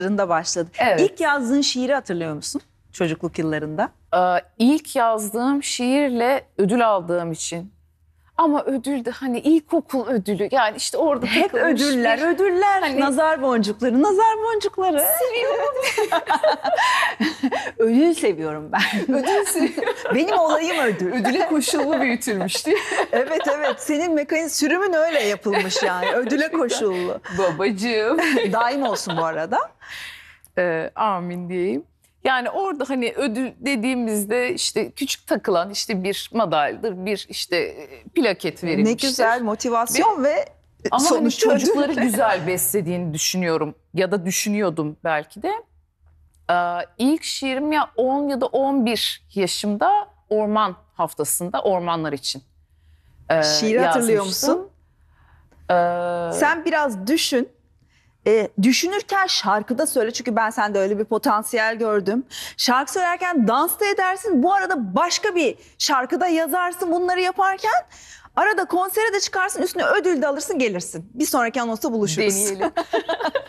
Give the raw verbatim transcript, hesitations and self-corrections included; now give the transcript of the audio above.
başladı. Evet. İlk yazdığın şiiri hatırlıyor musun çocukluk yıllarında? Ee, ilk yazdığım şiirle ödül aldığım için. Ama ödül de hani ilkokul ödülü. Yani işte orada Hep takılmış ödüller, bir... ödüller, Hani- nazar boncukları, nazar boncukları. Ödül seviyorum ben. Ödül seviyorum. Benim olayım ödül. Ödüle koşullu büyütülmüştü. Evet evet, senin mekaniz sürümün öyle yapılmış yani. Ödüle koşullu. Babacığım. Daim olsun bu arada. Ee, amin diyeyim. Yani orada hani ödül dediğimizde işte küçük takılan işte bir madalyadır, bir işte e, plaket verilmiştir. Ne güzel motivasyon ve Ama hani sonuç çocukları ödül. güzel beslediğini düşünüyorum ya da düşünüyordum belki de. Ee, ilk şiirim ya on ya da on bir yaşımda orman haftasında ormanlar için e, Şiiri hatırlıyor yazmıştım. musun? Ee, Sen biraz düşün. E, düşünürken şarkıda söyle, çünkü ben sende öyle bir potansiyel gördüm. Şarkı söylerken dans da edersin. Bu arada başka bir şarkıda yazarsın bunları yaparken. Arada konsere de çıkarsın, üstüne ödül de alırsın, gelirsin. Bir sonraki anonsta buluşuruz. Deneyelim.